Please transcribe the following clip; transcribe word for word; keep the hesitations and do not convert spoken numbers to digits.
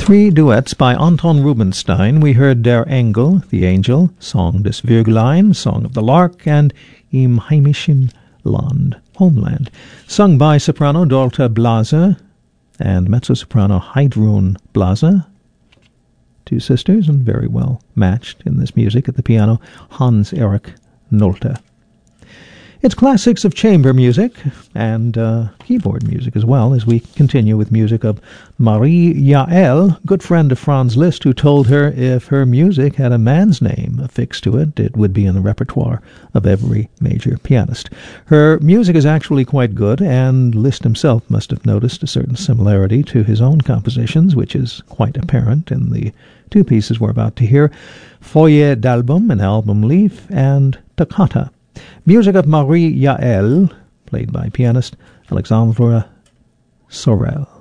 Three duets by Anton Rubinstein. We heard Der Engel, The Angel, Song des Vögelein, Song of the Lark, and Im heimischen Land, Homeland, sung by soprano Dorte Blase and mezzo-soprano Heidrun Blase, two sisters, and very well matched in this music. At the piano, Hans-Erik Nolte. It's classics of chamber music and uh, keyboard music as well, as we continue with music of Marie Jael, good friend of Franz Liszt, who told her if her music had a man's name affixed to it, it would be in the repertoire of every major pianist. Her music is actually quite good, and Liszt himself must have noticed a certain similarity to his own compositions, which is quite apparent in the two pieces we're about to hear, Feuille d'Album, an album leaf, and Toccata. Music of Marie Jael, played by pianist Alexandre Sorel.